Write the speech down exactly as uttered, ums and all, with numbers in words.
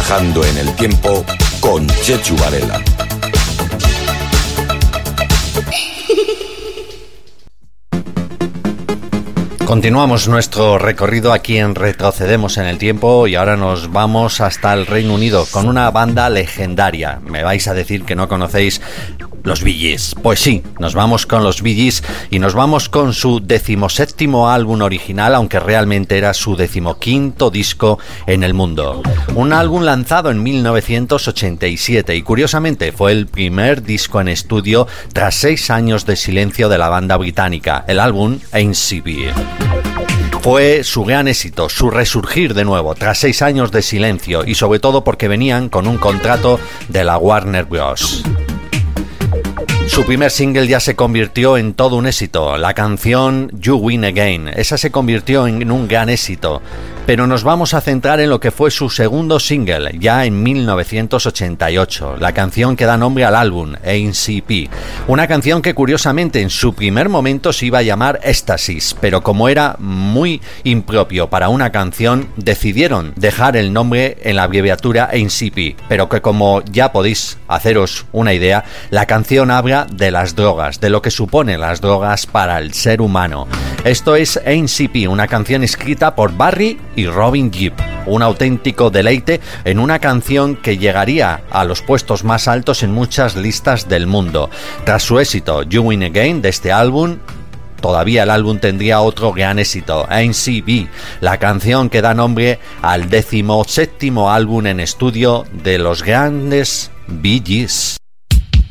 Viajando en el tiempo con Chechu Varela. Continuamos nuestro recorrido aquí en Retrocedemos en el Tiempo y ahora nos vamos hasta el Reino Unido con una banda legendaria. Me vais a decir que no conocéis los Bee Gees. Pues sí, nos vamos con los Bee Gees y nos vamos con su decimoséptimo álbum original, aunque realmente era su decimoquinto disco en el mundo. Un álbum lanzado en mil novecientos ochenta y siete y curiosamente fue el primer disco en estudio tras seis años de silencio de la banda británica, el álbum A C B. Fue su gran éxito, su resurgir de nuevo tras seis años de silencio y sobre todo porque venían con un contrato de la Warner Bros. Su primer single ya se convirtió en todo un éxito, la canción You Win Again. Esa se convirtió en un gran éxito, pero nos vamos a centrar en lo que fue su segundo single, ya en mil novecientos ochenta y ocho, la canción que da nombre al álbum, A C P. Una canción que curiosamente en su primer momento se iba a llamar Éxtasis, pero como era muy impropio para una canción, decidieron dejar el nombre en la abreviatura A C P, pero que como ya podéis haceros una idea, la canción habla de las drogas, de lo que suponen las drogas para el ser humano. Esto es A C P, una canción escrita por Barry y Robin Gibb, un auténtico deleite en una canción que llegaría a los puestos más altos en muchas listas del mundo. Tras su éxito You Win Again de este álbum, todavía el álbum tendría otro gran éxito, A C B, la canción que da nombre al decimoséptimo álbum en estudio de los grandes Bee Gees.